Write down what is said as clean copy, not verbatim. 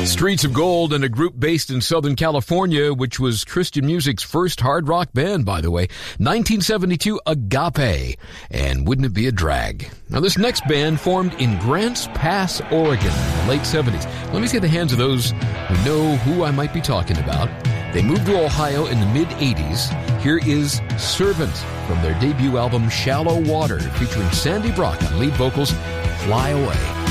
Streets of Gold and a group based in Southern California, which was Christian music's first hard rock band, by the way. 1972, Agape. And Wouldn't It Be a Drag? Now, this next band formed in Grants Pass, Oregon in the late 70s. Let me see the hands of those who know who I might be talking about. They moved to Ohio in the mid-80s. Here is Servant from their debut album, Shallow Water, featuring Sandy Brock on lead vocals, Fly Away.